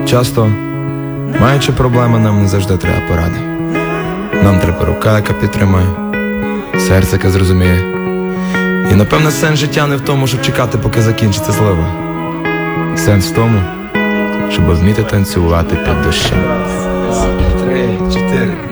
Часто, маючи проблеми, нам не завжди треба поради. Нам треба рука, яка підтримає, серце, яке зрозуміє. І напевне сенс життя не в тому, щоб чекати, поки закінчиться злива. Сенс в тому, щоб вміти танцювати під дощем. 3, 4